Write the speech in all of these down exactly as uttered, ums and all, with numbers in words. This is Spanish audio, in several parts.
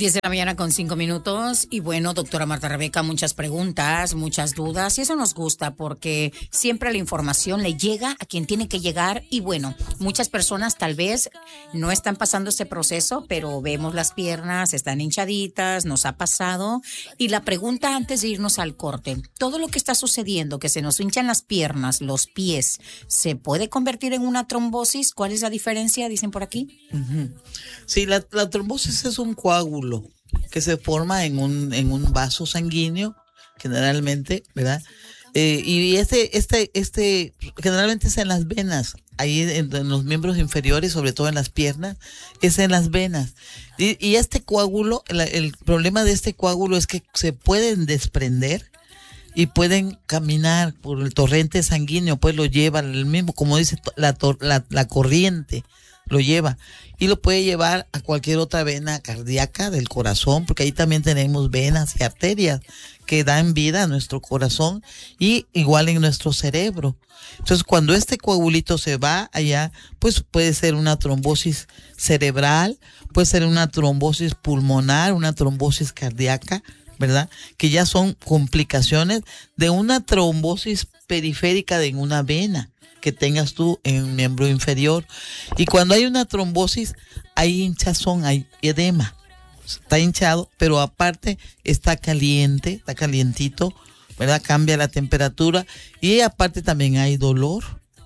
diez de la mañana con cinco minutos y bueno, doctora Marta Rebeca, muchas preguntas, muchas dudas y eso nos gusta porque siempre la información le llega a quien tiene que llegar y bueno, muchas personas tal vez no están pasando ese proceso, pero vemos las piernas, están hinchaditas, nos ha pasado y la pregunta antes de irnos al corte, todo lo que está sucediendo, que se nos hinchan las piernas, los pies, ¿se puede convertir en una trombosis? ¿Cuál es la diferencia? Dicen por aquí. Uh-huh. Sí, la, la trombosis es un coágulo que se forma en un en un vaso sanguíneo generalmente, ¿verdad? Eh, y este este este generalmente es en las venas, ahí en, en los miembros inferiores, sobre todo en las piernas, es en las venas. Y, y este coágulo, el, el problema de este coágulo es que se pueden desprender y pueden caminar por el torrente sanguíneo, pues lo llevan el mismo, como dice la la, la corriente lo lleva y lo puede llevar a cualquier otra vena cardíaca del corazón, porque ahí también tenemos venas y arterias que dan vida a nuestro corazón y igual en nuestro cerebro. Entonces, cuando este coagulito se va allá, pues puede ser una trombosis cerebral, puede ser una trombosis pulmonar, una trombosis cardíaca, ¿verdad? Que ya son complicaciones de una trombosis periférica de una vena que tengas tú en un miembro inferior. Y cuando hay una trombosis, hay hinchazón, hay edema. Está hinchado, pero aparte está caliente, está calientito, ¿verdad? Cambia la temperatura y aparte también hay dolor.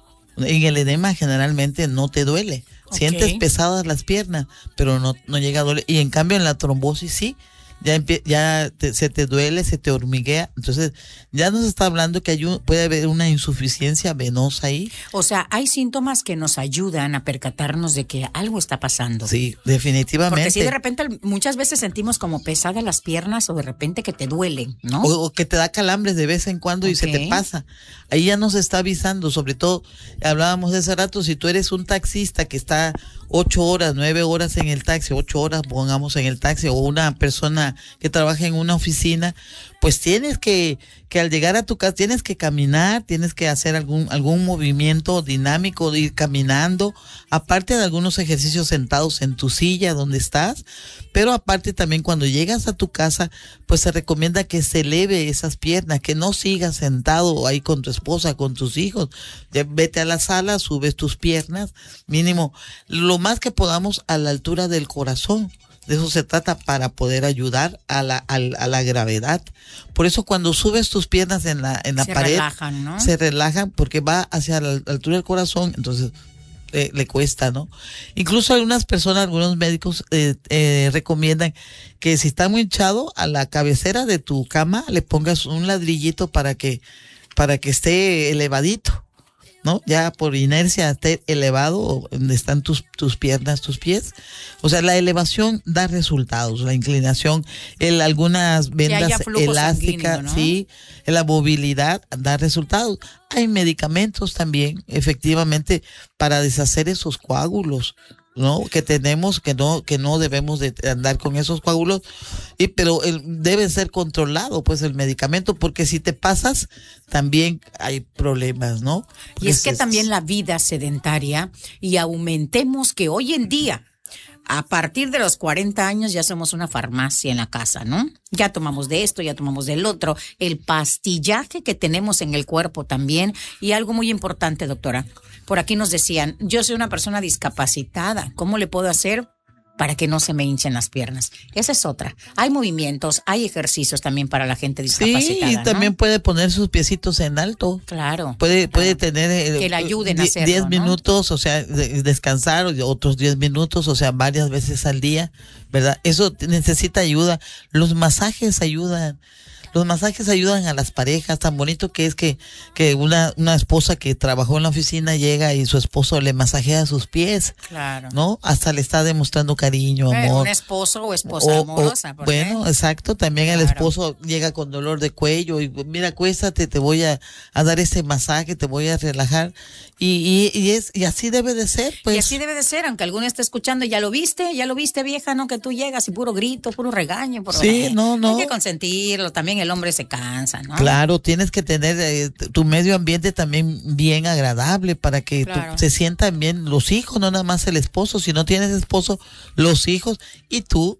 En el edema generalmente no te duele. Okay. Sientes pesadas las piernas, pero no, no llega a doler. Y en cambio en la trombosis sí. Ya, ya te, se te duele, se te hormiguea. Entonces, ya nos está hablando que hay un, puede haber una insuficiencia venosa ahí. O sea, hay síntomas que nos ayudan a percatarnos de que algo está pasando. Sí, definitivamente. Porque si de repente muchas veces sentimos como pesadas las piernas o de repente que te duelen, ¿no? O, o que te da calambres de vez en cuando. Okay. Y se te pasa. Ahí ya nos está avisando, sobre todo, hablábamos de ese rato, si tú eres un taxista que está ocho horas, nueve horas en el taxi, ocho horas pongamos en el taxi, o una persona que trabaja en una oficina, pues tienes que, que al llegar a tu casa tienes que caminar, tienes que hacer algún, algún movimiento dinámico de ir caminando, aparte de algunos ejercicios sentados en tu silla donde estás, pero aparte también cuando llegas a tu casa, pues se recomienda que se eleve esas piernas, que no sigas sentado ahí con tu esposa, con tus hijos, ya vete a la sala, subes tus piernas, mínimo, lo más que podamos a la altura del corazón. De eso se trata, para poder ayudar a la, a, a la gravedad. Por eso cuando subes tus piernas en la, en la se pared, relajan, ¿no? Se relajan porque va hacia la altura del corazón, entonces eh, le cuesta, ¿no? Incluso algunas personas, algunos médicos eh, eh, recomiendan que si está muy hinchado, a la cabecera de tu cama le pongas un ladrillito para que, para que esté elevadito, ¿no? Ya por inercia esté elevado donde están tus, tus piernas, tus pies. O sea, la elevación da resultados, la inclinación, el, algunas vendas elásticas, ¿no? Sí, la movilidad da resultados. Hay medicamentos también, efectivamente, para deshacer esos coágulos, ¿no? Que tenemos, que no, que no debemos de andar con esos coágulos, y pero el, debe ser controlado, pues, el medicamento, porque si te pasas, también hay problemas, ¿no? Y es, es que es, también la vida sedentaria, y aumentemos que hoy en día, a partir de los cuarenta años ya somos una farmacia en la casa, ¿no? Ya tomamos de esto, ya tomamos del otro, el pastillaje que tenemos en el cuerpo también, y algo muy importante, doctora. Por aquí nos decían, yo soy una persona discapacitada, ¿cómo le puedo hacer para que no se me hinchen las piernas? Esa es otra. Hay movimientos, hay ejercicios también para la gente discapacitada. Sí, y también, ¿no? Puede poner sus piecitos en alto. Claro. Puede, claro. puede tener eh, que le ayuden a hacerlo, diez ¿no? minutos, o sea, de, descansar, otros diez minutos, o sea, varias veces al día, ¿verdad? Eso necesita ayuda. Los masajes ayudan. Los masajes ayudan a las parejas, tan bonito que es que, que una, una esposa que trabajó en la oficina llega y su esposo le masajea sus pies. Claro. ¿No? Hasta le está demostrando cariño, eh, amor. Un esposo o esposa o, amorosa. O, bueno, qué? exacto. También claro. El esposo llega con dolor de cuello y mira, acuéstate, te voy a, a dar ese masaje, te voy a relajar. Y, y, y es, y así debe de ser, pues. Y así debe de ser, aunque alguno esté escuchando, ya lo viste, ya lo viste, vieja, ¿no? Que tú llegas y puro grito, puro regaño. Puro sí, regaño. no, no. Hay que consentirlo, también el hombre se cansa, ¿no? Claro, tienes que tener eh, tu medio ambiente también bien agradable para que claro. tú, se sientan bien los hijos, no nada más el esposo. Si no tienes esposo, los hijos y tú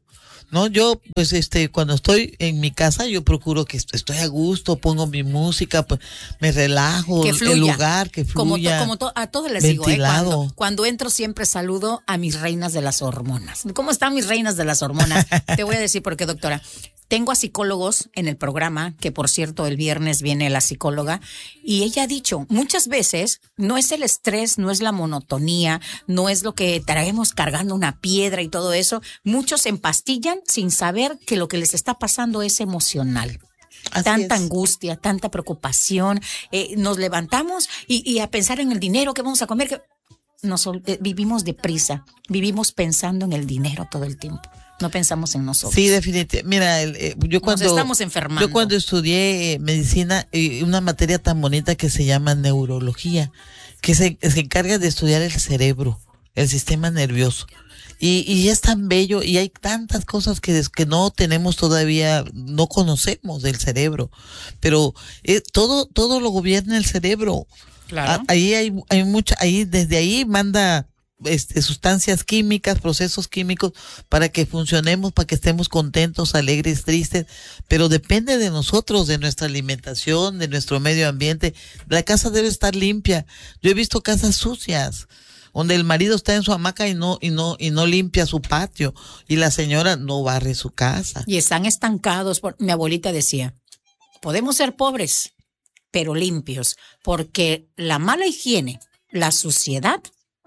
No, yo pues este cuando estoy en mi casa yo procuro que estoy a gusto, pongo mi música, pues, me relajo, que fluya, el lugar que fluya. Como, to, como to, a todos les ventilado. digo, ¿eh? cuando, cuando entro siempre saludo a mis reinas de las hormonas. ¿Cómo están mis reinas de las hormonas? Te voy a decir por qué, doctora. Tengo a psicólogos en el programa, que por cierto el viernes viene la psicóloga, y ella ha dicho, muchas veces no es el estrés, no es la monotonía, no es lo que traemos cargando una piedra y todo eso. Muchos se empastillan sin saber que lo que les está pasando es emocional. Así tanta es. Angustia, tanta preocupación, eh, nos levantamos y, y a pensar en el dinero que vamos a comer, que nos eh, vivimos deprisa, vivimos pensando en el dinero todo el tiempo. No pensamos en nosotros. Sí, definitivamente. Mira, el, eh, yo cuando nos estamos enfermando. Yo cuando estudié eh, medicina, eh, una materia tan bonita que se llama neurología, que se, se encarga de estudiar el cerebro, el sistema nervioso. Y, y es tan bello y hay tantas cosas que, que no tenemos todavía, no conocemos del cerebro, pero eh, todo todo lo gobierna el cerebro. Claro. Ah, ahí hay hay mucha, ahí desde ahí manda este sustancias químicas, procesos químicos para que funcionemos, para que estemos contentos, alegres, tristes, pero depende de nosotros, de nuestra alimentación, de nuestro medio ambiente. La casa debe estar limpia. Yo he visto casas sucias, donde el marido está en su hamaca y no y no y no limpia su patio y la señora no barre su casa. Y están estancados. Por, mi abuelita decía, podemos ser pobres, pero limpios, porque la mala higiene, la suciedad,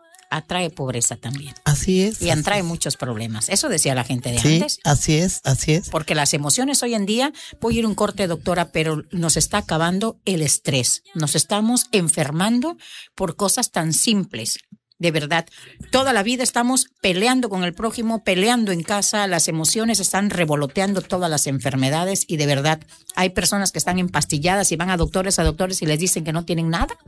atrae pobreza también. Así es. Y atrae muchos problemas. Eso decía la gente de sí, antes. Así es, así es. Porque las emociones hoy en día, voy a ir a un corte, doctora, pero nos está acabando el estrés. Nos estamos enfermando por cosas tan simples. De verdad, toda la vida estamos peleando con el prójimo, peleando en casa, las emociones están revoloteando todas las enfermedades y de verdad hay personas que están empastilladas y van a doctores, a doctores y les dicen que no tienen nada.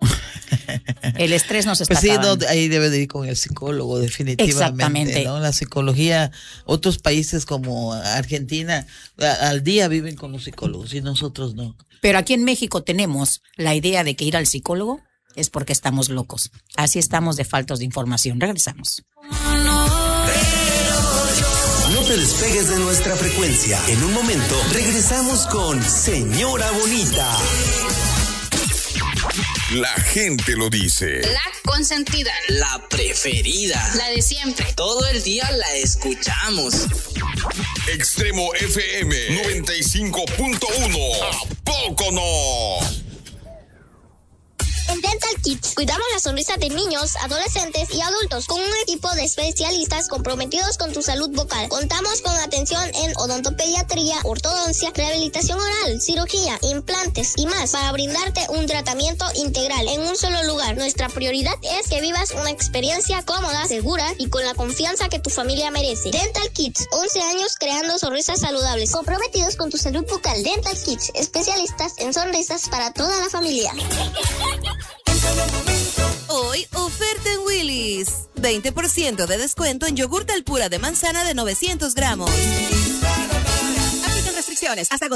El estrés nos está pues sí, acabando. No, ahí debe de ir con el psicólogo, definitivamente. Exactamente. ¿No? La psicología, otros países como Argentina, a, al día viven con los psicólogos y nosotros no. Pero aquí en México tenemos la idea de que ir al psicólogo es porque estamos locos. Así estamos de faltos de información. Regresamos. No te despegues de nuestra frecuencia. En un momento regresamos con Señora Bonita. La gente lo dice. La consentida. La preferida. La de siempre. Todo el día la escuchamos. Extremo F M noventa y cinco punto uno. ¿A poco no? En Dental Kids cuidamos la sonrisa de niños, adolescentes y adultos con un equipo de especialistas comprometidos con tu salud vocal. Contamos con atención en odontopediatría, ortodoncia, rehabilitación oral, cirugía, implantes y más para brindarte un tratamiento integral en un solo lugar. Nuestra prioridad es que vivas una experiencia cómoda, segura y con la confianza que tu familia merece. Dental Kids, once años creando sonrisas saludables. Comprometidos con tu salud vocal. Dental Kids, especialistas en sonrisas para toda la familia. Hoy, oferta en Willy's. veinte por ciento de descuento en yogur Alpura de manzana de novecientos gramos. Aplican restricciones hasta agotar.